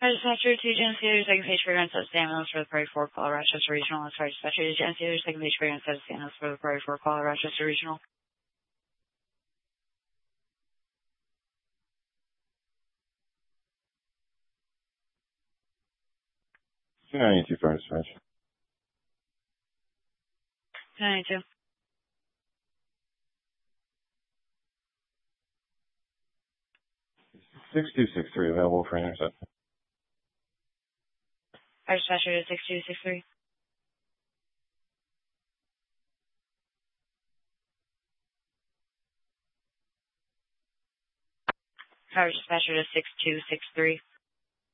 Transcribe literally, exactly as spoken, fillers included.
Fire dispatcher to Geneseo, second page for Gunset ambulance for the Prairie four, call Rochester Regional. Fire dispatcher to Geneseo, second page for Gunset ambulance for the Prairie four, call Rochester Regional. two ninety-two fire dispatch. two ninety-two. six two six three available for interception. Fire dispatcher to six two six three. Fire dispatcher to six two six three.